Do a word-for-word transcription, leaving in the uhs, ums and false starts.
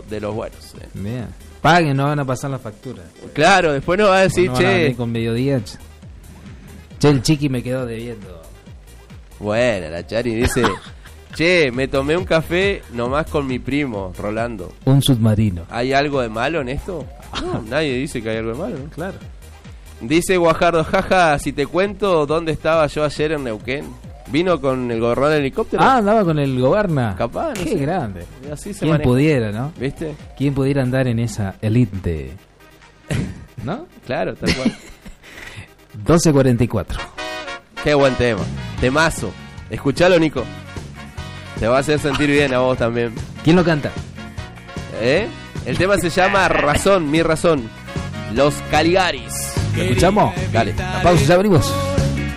de los buenos. Eh. Bien. Paguen, no van a pasar la factura. Claro, después nos va a decir, no van a che. venir con mediodía. Che, el chiqui me quedó debiendo. Bueno, la Chari dice, che, me tomé un café nomás con mi primo, Rolando. Un submarino. ¿Hay algo de malo en esto? No, nadie dice que hay algo de malo, ¿no? Claro. Dice Guajardo, jaja, si te cuento dónde estaba yo ayer en Neuquén. ¿Vino con el gobernador del helicóptero? Ah, andaba con el goberna. Capaz, no Qué sé. grande. Así se ¿Quién maneja. pudiera, no? ¿Viste? ¿Quién pudiera andar en esa elite? ¿No? Claro, tal cual. doce cuarenta y cuatro. Qué buen tema. Temazo. Escuchalo, Nico. Te va a hacer sentir bien a vos también. ¿Quién lo canta? ¿Eh? El tema se llama Razón, mi razón. Los Caligaris. ¿Lo escuchamos? Dale. La pausa, ya venimos.